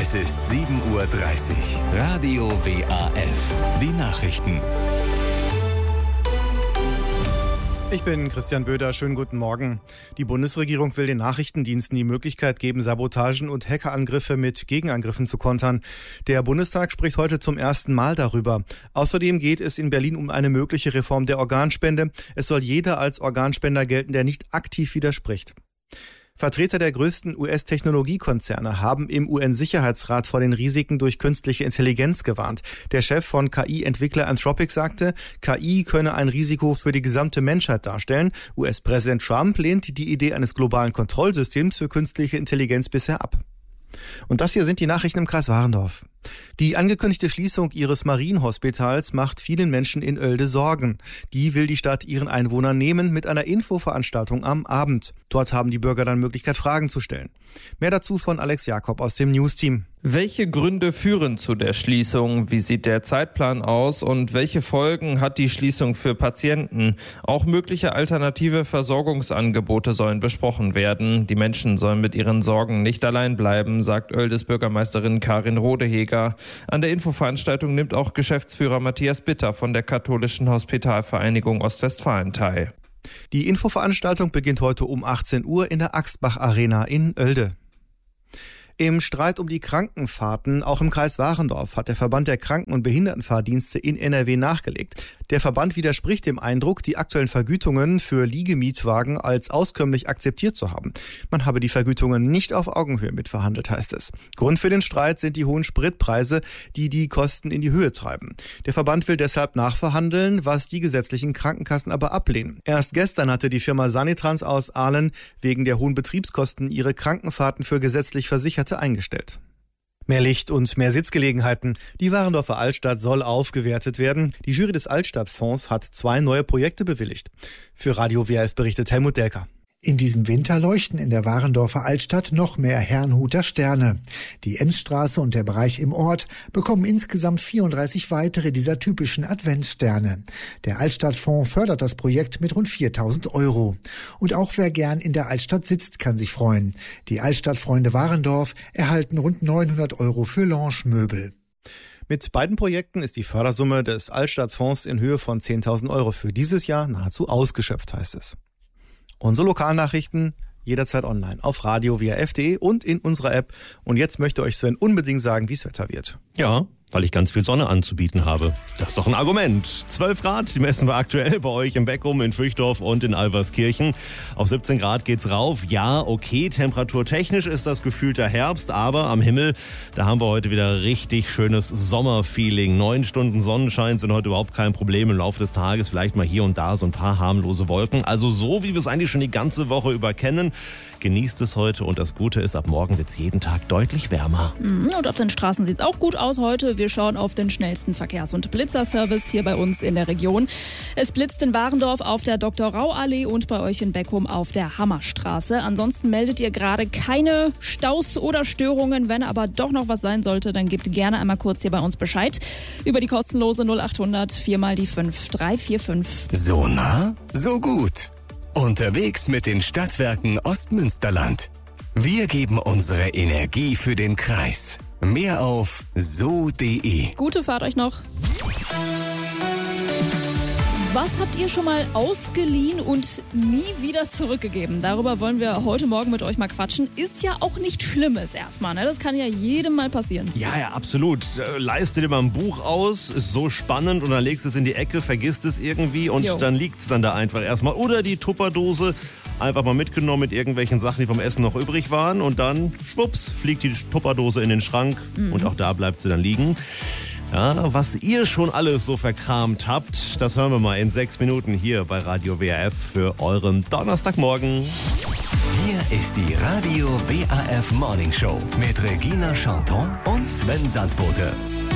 Es ist 7:30 Uhr. Radio WAF. Die Nachrichten. Ich bin Christian Böder, schönen guten Morgen. Die Bundesregierung will den Nachrichtendiensten die Möglichkeit geben, Sabotagen und Hackerangriffe mit Gegenangriffen zu kontern. Der Bundestag spricht heute zum ersten Mal darüber. Außerdem geht es in Berlin um eine mögliche Reform der Organspende. Es soll jeder als Organspender gelten, der nicht aktiv widerspricht. Vertreter der größten US-Technologiekonzerne haben im UN-Sicherheitsrat vor den Risiken durch künstliche Intelligenz gewarnt. Der Chef von KI-Entwickler Anthropic sagte, KI könne ein Risiko für die gesamte Menschheit darstellen. US-Präsident Trump lehnt die Idee eines globalen Kontrollsystems für künstliche Intelligenz bisher ab. Und das hier sind die Nachrichten im Kreis Warendorf. Die angekündigte Schließung ihres Marienhospitals macht vielen Menschen in Oelde Sorgen. Die will die Stadt ihren Einwohnern nehmen mit einer Infoveranstaltung am Abend. Dort haben die Bürger dann Möglichkeit, Fragen zu stellen. Mehr dazu von Alex Jakob aus dem Newsteam. Welche Gründe führen zu der Schließung? Wie sieht der Zeitplan aus? Und welche Folgen hat die Schließung für Patienten? Auch mögliche alternative Versorgungsangebote sollen besprochen werden. Die Menschen sollen mit ihren Sorgen nicht allein bleiben, sagt Oeldes Bürgermeisterin Karin Rodeheger. An der Infoveranstaltung nimmt auch Geschäftsführer Matthias Bitter von der Katholischen Hospitalvereinigung Ostwestfalen teil. Die Infoveranstaltung beginnt heute um 18 Uhr in der Axtbach Arena in Oelde. Im Streit um die Krankenfahrten, auch im Kreis Warendorf, hat der Verband der Kranken- und Behindertenfahrdienste in NRW nachgelegt. Der Verband widerspricht dem Eindruck, die aktuellen Vergütungen für Liegemietwagen als auskömmlich akzeptiert zu haben. Man habe die Vergütungen nicht auf Augenhöhe mitverhandelt, heißt es. Grund für den Streit sind die hohen Spritpreise, die die Kosten in die Höhe treiben. Der Verband will deshalb nachverhandeln, was die gesetzlichen Krankenkassen aber ablehnen. Erst gestern hatte die Firma Sanitrans aus Aalen wegen der hohen Betriebskosten ihre Krankenfahrten für gesetzlich Versicherte eingestellt. Mehr Licht und mehr Sitzgelegenheiten. Die Warendorfer Altstadt soll aufgewertet werden. Die Jury des Altstadtfonds hat 2 neue Projekte bewilligt. Für Radio WAF berichtet Helmut Delker. In diesem Winter leuchten in der Warendorfer Altstadt noch mehr Herrnhuter Sterne. Die Emsstraße und der Bereich im Ort bekommen insgesamt 34 weitere dieser typischen Adventssterne. Der Altstadtfonds fördert das Projekt mit rund 4.000 €. Und auch wer gern in der Altstadt sitzt, kann sich freuen. Die Altstadtfreunde Warendorf erhalten rund 900 € für Lounge-Möbel. Mit beiden Projekten ist die Fördersumme des Altstadtfonds in Höhe von 10.000 € für dieses Jahr nahezu ausgeschöpft, heißt es. Unsere Lokalnachrichten jederzeit online auf radio.waf.de und in unserer App. Und jetzt möchte euch Sven unbedingt sagen, wie es Wetter wird. Ja, weil ich ganz viel Sonne anzubieten habe. Das ist doch ein Argument. 12 Grad, die messen wir aktuell bei euch im Beckum, in Fürchdorf und in Alverskirchen. Auf 17 Grad geht's rauf. Ja, okay, temperaturtechnisch ist das gefühlter Herbst, aber am Himmel, da haben wir heute wieder richtig schönes Sommerfeeling. 9 Stunden Sonnenschein sind heute überhaupt kein Problem. Im Laufe des Tages vielleicht mal hier und da so ein paar harmlose Wolken. Also so, wie wir es eigentlich schon die ganze Woche über kennen. Genießt es heute und das Gute ist, ab morgen wird es jeden Tag deutlich wärmer. Und auf den Straßen sieht es auch gut aus heute. Wir schauen auf den schnellsten Verkehrs- und Blitzerservice hier bei uns in der Region. Es blitzt in Warendorf auf der Dr.-Rau-Allee und bei euch in Beckum auf der Hammerstraße. Ansonsten meldet ihr gerade keine Staus oder Störungen. Wenn aber doch noch was sein sollte, dann gebt gerne einmal kurz hier bei uns Bescheid. Über die kostenlose 0800 4 mal die 5 345. So nah, so gut. Unterwegs mit den Stadtwerken Ostmünsterland. Wir geben unsere Energie für den Kreis. Mehr auf so.de. Gute Fahrt euch noch. Was habt ihr schon mal ausgeliehen und nie wieder zurückgegeben? Darüber wollen wir heute Morgen mit euch mal quatschen. Ist ja auch nichts Schlimmes erstmal, ne? Das kann ja jedem mal passieren. Ja, absolut. Leiste dir mal ein Buch aus, ist so spannend und dann legst du es in die Ecke, vergisst es irgendwie und dann liegt es dann da einfach erstmal. Oder die Tupperdose einfach mal mitgenommen mit irgendwelchen Sachen, die vom Essen noch übrig waren und dann, schwupps, fliegt die Tupperdose in den Schrank und auch da bleibt sie dann liegen. Ja, was ihr schon alles so verkramt habt, das hören wir mal in 6 Minuten hier bei Radio WAF für euren Donnerstagmorgen. Hier ist die Radio WAF Morning Show mit Regina Chanton und Sven Sandbote.